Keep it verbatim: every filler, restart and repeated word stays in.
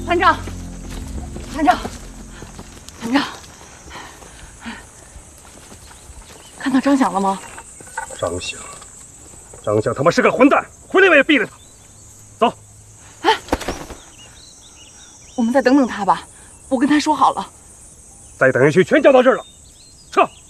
团长，团长，团长，看到张响了吗？ 张响，张响他妈是个混蛋，回来我也毙了他。走。 哎，我们再等等他吧，我跟他说好了。 再等下去，全叫到这儿了。撤。